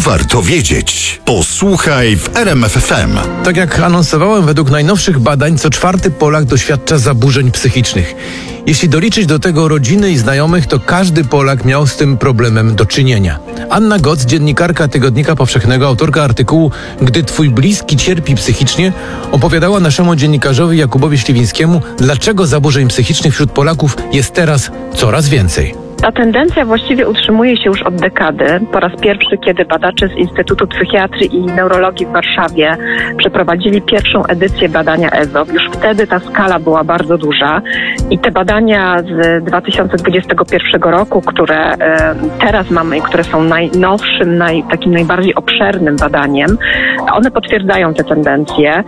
warto wiedzieć. Posłuchaj w RMF FM. Tak jak anonsowałem, według najnowszych badań co czwarty Polak doświadcza zaburzeń psychicznych. Jeśli doliczyć do tego rodziny i znajomych, to każdy Polak miał z tym problemem do czynienia. Anna Goc, dziennikarka Tygodnika Powszechnego, autorka artykułu „Gdy twój bliski cierpi psychicznie”, opowiadała naszemu dziennikarzowi Jakubowi Śliwińskiemu, dlaczego zaburzeń psychicznych wśród Polaków jest teraz coraz więcej. Ta tendencja właściwie utrzymuje się już od dekady. Po raz pierwszy, kiedy badacze z Instytutu Psychiatrii i Neurologii w Warszawie przeprowadzili pierwszą edycję badania EZOP, już wtedy ta skala była bardzo duża i te badania z 2021 roku, które teraz mamy i które są najnowszym, takim najbardziej obszernym badaniem, one potwierdzają te tendencje.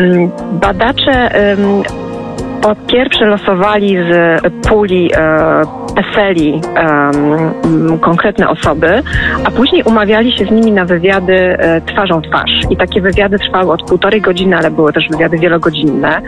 Badacze po pierwsze losowali z puli PESEL-i konkretne osoby, a później umawiali się z nimi na wywiady twarzą w twarz. I takie wywiady trwały od 1,5 godziny, ale były też wywiady wielogodzinne.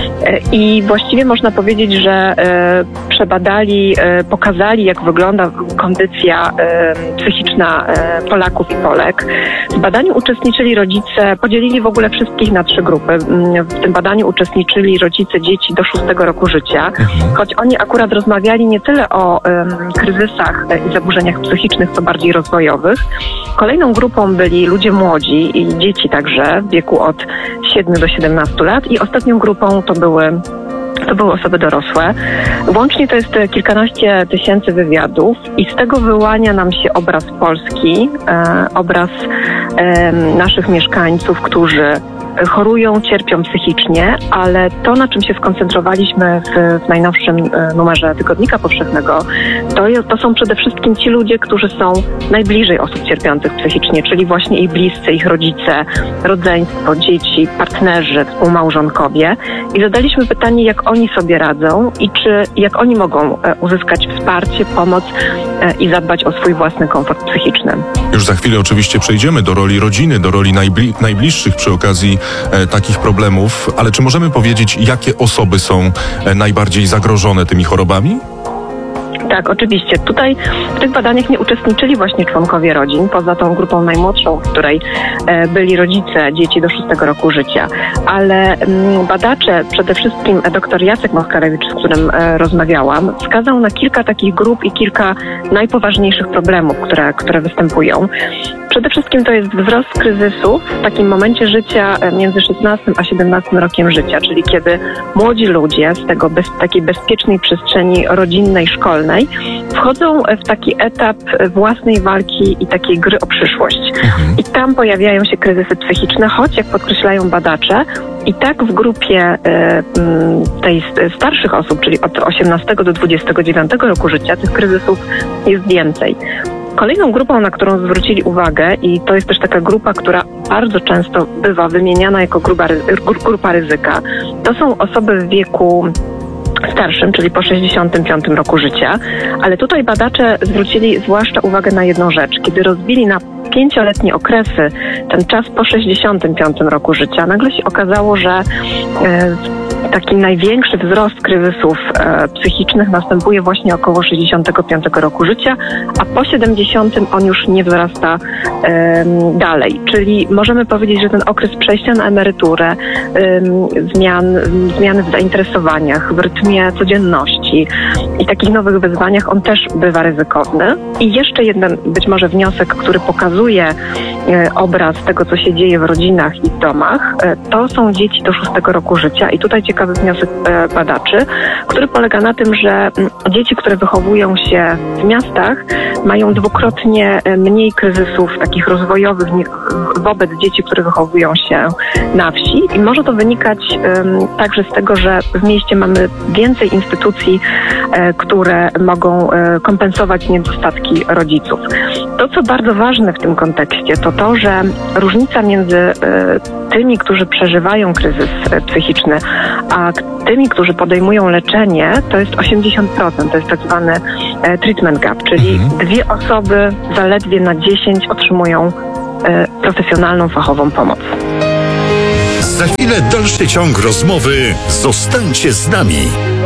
I właściwie można powiedzieć, że przebadali, pokazali, jak wygląda kondycja psychiczna Polaków i Polek. W badaniu uczestniczyli rodzice, podzielili w ogóle wszystkich na 3 grupy. W tym badaniu uczestniczyli rodzice dzieci do 6 roku życia, choć oni akurat rozmawiali nie tyle o kryzysach i zaburzeniach psychicznych, co bardziej rozwojowych. Kolejną grupą byli ludzie młodzi i dzieci także w wieku od 7 do 17 lat i ostatnią grupą to były osoby dorosłe. Łącznie to jest kilkanaście tysięcy wywiadów i z tego wyłania nam się obraz Polski, obraz naszych mieszkańców, którzy chorują, cierpią psychicznie, ale to, na czym się skoncentrowaliśmy w najnowszym numerze Tygodnika Powszechnego, to są przede wszystkim ci ludzie, którzy są najbliżej osób cierpiących psychicznie, czyli właśnie ich bliscy, ich rodzice, rodzeństwo, dzieci, partnerzy, współmałżonkowie. I zadaliśmy pytanie, jak oni sobie radzą i jak oni mogą uzyskać wsparcie, pomoc i zadbać o swój własny komfort psychiczny. Już za chwilę oczywiście przejdziemy do roli rodziny, do roli najbliższych przy okazji takich problemów, ale czy możemy powiedzieć, jakie osoby są najbardziej zagrożone tymi chorobami? Tak, oczywiście. Tutaj w tych badaniach nie uczestniczyli właśnie członkowie rodzin, poza tą grupą najmłodszą, w której byli rodzice dzieci do 6 roku życia. Ale badacze, przede wszystkim dr Jacek Moskarewicz, z którym rozmawiałam, wskazał na kilka takich grup i kilka najpoważniejszych problemów, które występują. Przede wszystkim to jest wzrost kryzysów w takim momencie życia między 16 a 17 rokiem życia, czyli kiedy młodzi ludzie z takiej bezpiecznej przestrzeni rodzinnej, szkolnej wchodzą w taki etap własnej walki i takiej gry o przyszłość. I tam pojawiają się kryzysy psychiczne, choć jak podkreślają badacze, i tak w grupie tej starszych osób, czyli od 18 do 29 roku życia, tych kryzysów jest więcej. Kolejną grupą, na którą zwrócili uwagę, i to jest też taka grupa, która bardzo często bywa wymieniana jako grupa ryzyka, to są osoby w wieku starszym, czyli po 65 roku życia, ale tutaj badacze zwrócili zwłaszcza uwagę na jedną rzecz. Kiedy rozbili na 5-letnie okresy ten czas po 65 roku życia, nagle się okazało, że taki największy wzrost kryzysów psychicznych następuje właśnie około 65 roku życia, a po 70 on już nie wzrasta dalej. Czyli możemy powiedzieć, że ten okres przejścia na emeryturę, zmiany w zainteresowaniach, w rytmie codzienności i takich nowych wyzwaniach, on też bywa ryzykowny. I jeszcze jeden być może wniosek, który pokazuje obraz tego, co się dzieje w rodzinach i w domach, to są dzieci do 6 roku życia i tutaj ciekawy wniosek badaczy, który polega na tym, że dzieci, które wychowują się w miastach, mają dwukrotnie mniej kryzysów takich rozwojowych wobec dzieci, które wychowują się na wsi i może to wynikać także z tego, że w mieście mamy więcej instytucji, które mogą kompensować niedostatki rodziców. To, co bardzo ważne w tym kontekście, to to, że różnica między tymi, którzy przeżywają kryzys psychiczny, a tymi, którzy podejmują leczenie, to jest 80%. To jest tak zwany treatment gap, czyli 2 osoby zaledwie na 10 otrzymują profesjonalną, fachową pomoc. Za chwilę dalszy ciąg rozmowy. Zostańcie z nami.